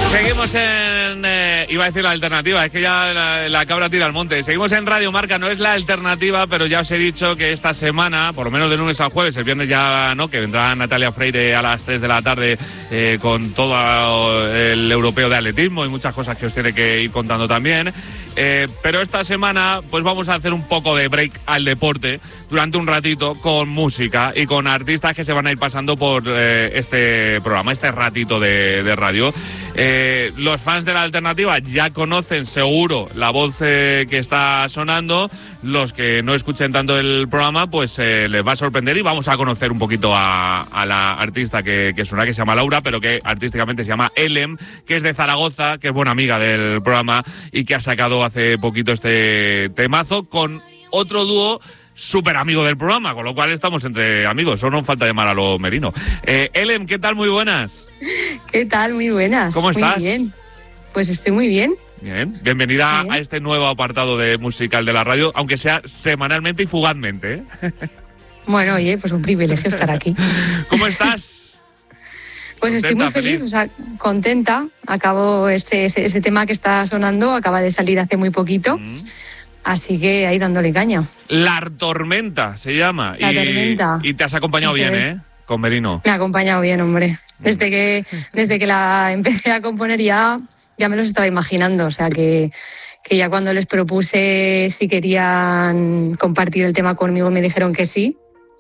Seguimos en... iba a decir la alternativa, es que ya la cabra tira al monte. Seguimos en Radio Marca, no es la alternativa, pero ya os he dicho que esta semana, por lo menos de lunes a jueves, el viernes ya no, que vendrá Natalia Freire a las 3 de la tarde con todo el europeo de atletismo y muchas cosas que os tiene que ir contando también. Pero esta semana pues vamos a hacer un poco de break al deporte durante un ratito con música y con artistas que se van a ir pasando por este programa, este ratito de radio. Los fans de la alternativa ya conocen seguro la voz que está sonando. Los que no escuchen tanto el programa pues les va a sorprender y vamos a conocer un poquito a la artista que suena, que se llama Laura, pero que artísticamente se llama Elem, que es de Zaragoza, que es buena amiga del programa y que ha sacado hace poquito este temazo con otro dúo súper amigo del programa, con lo cual estamos entre amigos, solo nos falta llamar a lo Merino. Elem, ¿qué tal? Muy buenas. ¿Qué tal? Muy buenas. ¿Cómo estás? Muy bien. Pues estoy muy bien. Bien, bienvenida bien a este nuevo apartado de musical de la radio, aunque sea semanalmente y fugazmente, ¿eh? Bueno, oye, pues un privilegio estar aquí. ¿Cómo estás? Pues estoy muy feliz, o sea, contenta. Acabo ese tema que está sonando, acaba de salir hace muy poquito. Así que ahí dándole caña. La Tormenta se llama. La Tormenta. Y te has acompañado Eso bien, es. ¿eh? Con Merino. Me ha acompañado bien, hombre. Desde que la empecé a componer ya me los estaba imaginando. O sea que ya cuando les propuse si querían compartir el tema conmigo me dijeron que sí.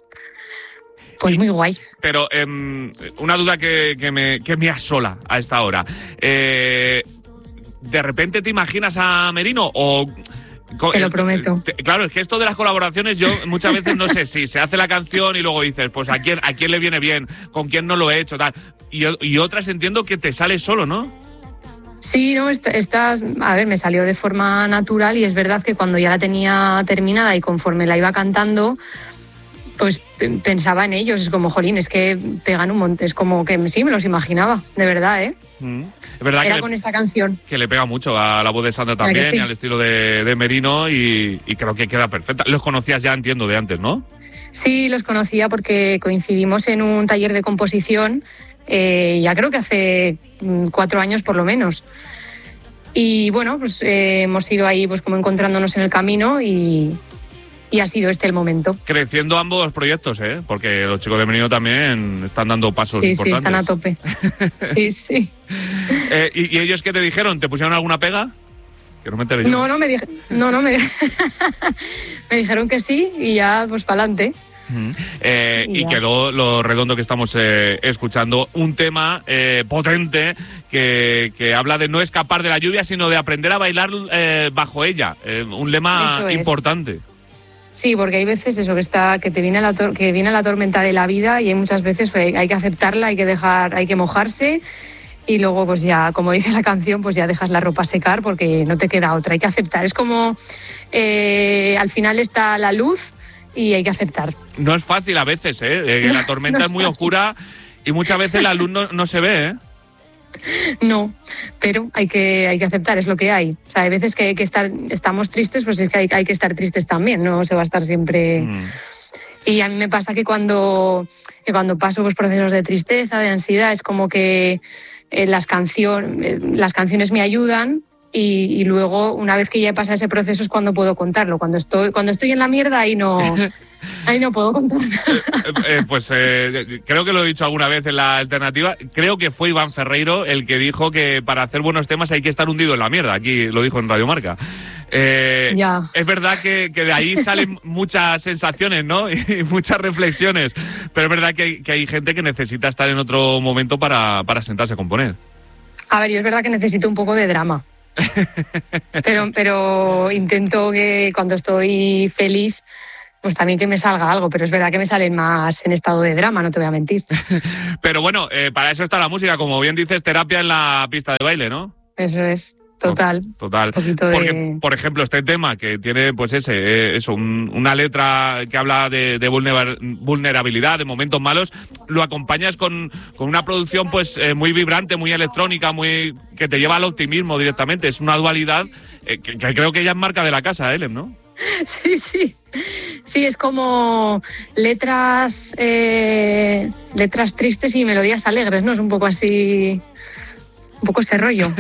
Pues muy guay. Pero una duda que me asola a esta hora. ¿De repente te imaginas a Merino o...? Te lo prometo. Claro, es que esto de las colaboraciones yo muchas veces no sé si se hace la canción y luego dices, pues a quién le viene bien, con quién no lo he hecho, tal. Y otras entiendo que te sale solo, ¿no? Sí, no, a ver, me salió de forma natural y es verdad que cuando ya la tenía terminada y conforme la iba cantando, pues pensaba en ellos, es como, jolín, es que pegan un monte, es como que sí, me los imaginaba, de verdad, ¿eh? Es verdad Era que con esta canción. Que le pega mucho a la voz de Sandra también, sí. Y al estilo de Merino y creo que queda perfecta. Los conocías ya, entiendo, de antes, ¿no? Sí, los conocía porque coincidimos en un taller de composición, ya creo que hace 4 años por lo menos. Y bueno, pues hemos ido ahí pues como encontrándonos en el camino y ha sido este el momento. Creciendo ambos proyectos, ¿eh? Porque los chicos de Merino también están dando pasos importantes. Sí, están a tope. Sí. ¿Y ellos qué te dijeron? ¿Te pusieron alguna pega? Que no me enteré yo. No, me dijeron que sí y ya pues para adelante. Y quedó lo redondo que estamos escuchando, un tema potente que habla de no escapar de la lluvia, sino de aprender a bailar bajo ella, un lema importante. Sí, porque hay veces eso que te viene la tormenta de la vida y hay muchas veces pues, hay que aceptarla, hay que mojarse y luego pues ya, como dice la canción, pues ya dejas la ropa secar porque no te queda otra, hay que aceptar. Es como al final está la luz y hay que aceptar. No es fácil a veces, ¿eh? La tormenta es muy oscura y muchas veces la luz no se ve, ¿eh? No, pero hay que aceptar, es lo que hay. O sea, hay veces que estamos tristes, pues es que hay que estar tristes también, no se va a estar siempre... Y a mí me pasa que cuando paso pues, procesos de tristeza, de ansiedad, es como que las canciones me ayudan y luego, una vez que ya he pasado ese proceso, es cuando puedo contarlo. Cuando estoy en la mierda, ahí no puedo contar nada. Creo que lo he dicho alguna vez en la alternativa. Creo que fue Iván Ferreiro el que dijo que para hacer buenos temas hay que estar hundido en la mierda. Aquí lo dijo en Radio Marca. Es verdad que de ahí salen muchas sensaciones, ¿no? Y muchas reflexiones. Pero es verdad que hay gente que necesita estar en otro momento para sentarse a componer. A ver, yo es verdad que necesito un poco de drama. Pero intento que cuando estoy feliz pues también que me salga algo, pero es verdad que me salen más en estado de drama, no te voy a mentir. Pero bueno, para eso está la música, como bien dices, terapia en la pista de baile, ¿no? Eso es, total. Porque, por ejemplo, este tema que tiene pues una letra que habla de vulnerabilidad, de momentos malos, lo acompañas con una producción pues muy vibrante, muy electrónica, que te lleva al optimismo directamente. Es una dualidad que creo que ya es marca de la casa, Elem, ¿no? Sí. Sí, es como letras tristes y melodías alegres, ¿no? Es un poco así un poco ese rollo.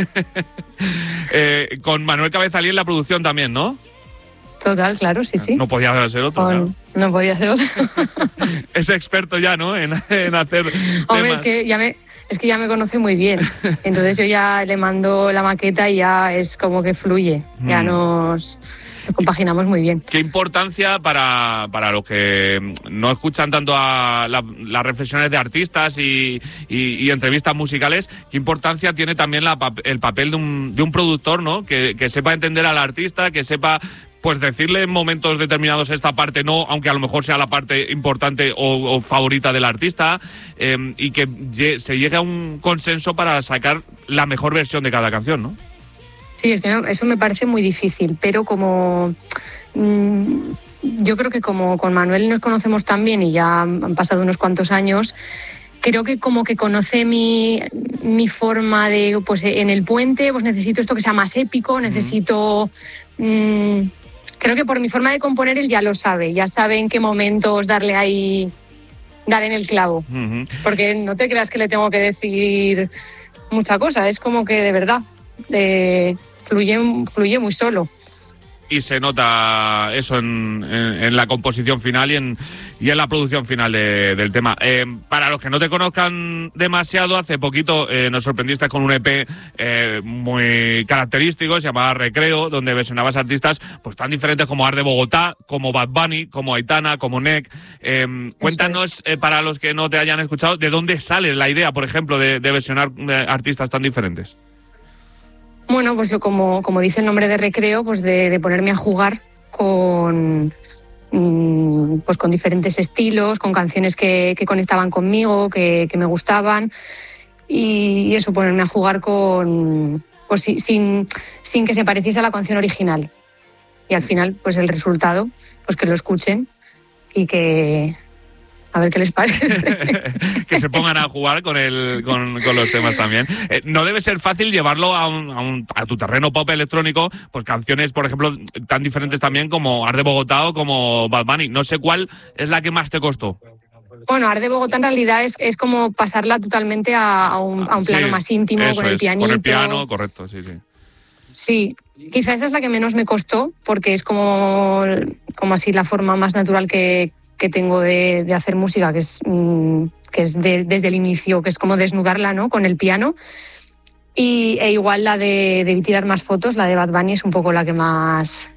Con Manuel Cabezalí en la producción también, ¿no? Total, claro, sí. No podía ser otro. Claro. No podía ser otro. Es experto ya, ¿no? En hacer Hombre, temas. es que ya me conoce muy bien. Entonces yo ya le mando la maqueta y ya es como que fluye. Ya nos compaginamos muy bien. ¿Qué importancia para los que no escuchan tanto a las reflexiones de artistas y entrevistas musicales, qué importancia tiene también el papel de un productor, ¿no? Que sepa entender al artista, que sepa pues decirle en momentos determinados esta parte no, aunque a lo mejor sea la parte importante o favorita del artista, y que se llegue a un consenso para sacar la mejor versión de cada canción, ¿no? Sí, es que eso me parece muy difícil, pero como yo creo que como con Manuel nos conocemos tan bien y ya han pasado unos cuantos años, creo que como que conoce mi forma de, pues en el puente, pues necesito esto que sea más épico, necesito... creo que por mi forma de componer él ya lo sabe, ya sabe en qué momentos dar en el clavo. Porque no te creas que le tengo que decir mucha cosa, es como que de verdad fluye muy solo. Y se nota eso en la composición final y en la producción final del tema. Para los que no te conozcan demasiado, hace poquito nos sorprendiste con un EP muy característico, se llamaba Recreo, donde versionabas artistas pues tan diferentes como Ar de Bogotá, como Bad Bunny, como Aitana, como Nek. Cuéntanos, para los que no te hayan escuchado, ¿de dónde sale la idea, por ejemplo, de versionar artistas tan diferentes? Bueno, pues yo como dice el nombre de Recreo, pues de ponerme a jugar con diferentes estilos, con canciones que conectaban conmigo, que me gustaban, y eso, ponerme a jugar sin que se pareciese a la canción original. Y al final, pues el resultado, pues que lo escuchen y que... a ver qué les parece. Que se pongan a jugar con los temas también. No debe ser fácil llevarlo a tu terreno pop electrónico, pues canciones, por ejemplo, tan diferentes también como Ar de Bogotá o como Bad Bunny. No sé cuál es la que más te costó. Bueno, Ar de Bogotá en realidad es como pasarla totalmente a un plano más íntimo, con el pianito. Con el piano, correcto, sí. Sí, quizá esa es la que menos me costó, porque es como así la forma más natural que tengo de hacer música, que es desde el inicio, que es como desnudarla, ¿no?, con el piano. E igual la de tirar más fotos, la de Bad Bunny, es un poco la que más...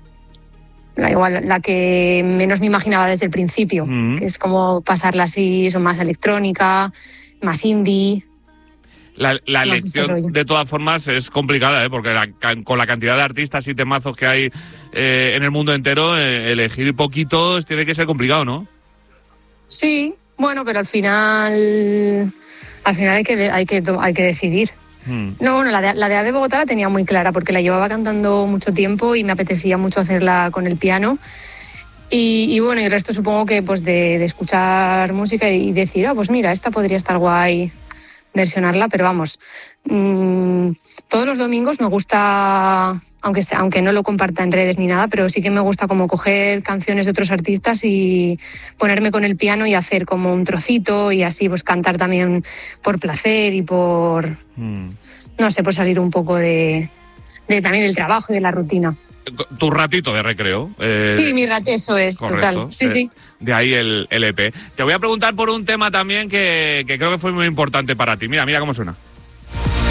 la que menos me imaginaba desde el principio, que es como pasarla así, son más electrónica, más indie... La elección, de todas formas, es complicada, porque con la cantidad de artistas y temazos que hay en el mundo entero, elegir poquitos tiene que ser complicado, ¿no? Sí, bueno, pero al final hay que decidir. No, bueno, la de Ar de Bogotá la tenía muy clara, porque la llevaba cantando mucho tiempo y me apetecía mucho hacerla con el piano. Y bueno, y el resto supongo que pues de escuchar música y decir, pues mira, esta podría estar guay versionarla, pero vamos, todos los domingos me gusta, aunque no lo comparta en redes ni nada, pero sí que me gusta como coger canciones de otros artistas y ponerme con el piano y hacer como un trocito y así pues cantar también por placer y por, no sé, por salir un poco de también del trabajo y de la rutina. Tu ratito de recreo. Sí, eso es, correcto, total. Sí. De ahí el EP. Te voy a preguntar por un tema también que creo que fue muy importante para ti. Mira cómo suena.